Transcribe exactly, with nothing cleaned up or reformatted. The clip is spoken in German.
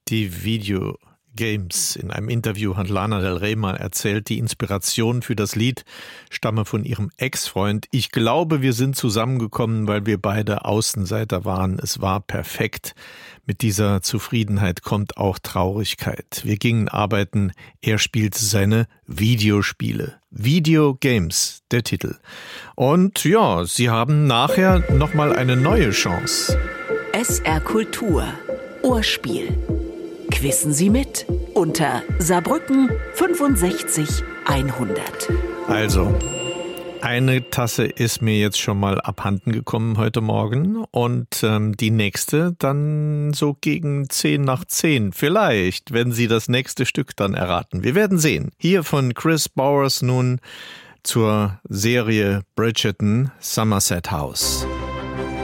Die Video Games. In einem Interview hat Lana Del Rey mal erzählt, die Inspiration für das Lied stamme von ihrem Ex-Freund. Ich glaube, wir sind zusammengekommen, weil wir beide Außenseiter waren. Es war perfekt. Mit dieser Zufriedenheit kommt auch Traurigkeit. Wir gingen arbeiten, er spielte seine Videospiele. Video Games, der Titel. Und ja, sie haben nachher nochmal eine neue Chance. S R Kultur. Ohrspiel. Quissen Sie mit unter Saarbrücken fünfundsechzig hundert. Also, eine Tasse ist mir jetzt schon mal abhanden gekommen heute Morgen und ähm, die nächste dann so gegen zehn nach zehn. Vielleicht, wenn Sie das nächste Stück dann erraten. Wir werden sehen. Hier von Chris Bowers nun zur Serie Bridgerton, Somerset House.